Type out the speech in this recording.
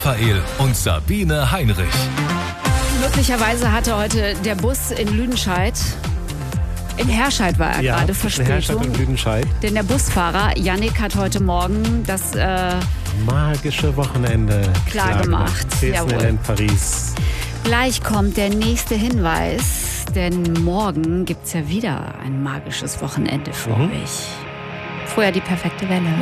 Raphael und Sabine Heinrich. Möglicherweise hatte heute der Bus in Lüdenscheid, in Herscheid war er gerade, Verspätung. Herscheid und Lüdenscheid. Denn der Busfahrer Yannick hat heute Morgen das magische Wochenende klar gemacht. in Paris. Gleich kommt der nächste Hinweis, denn morgen gibt's ja wieder ein magisches Wochenende für euch. Vorher die perfekte Welle.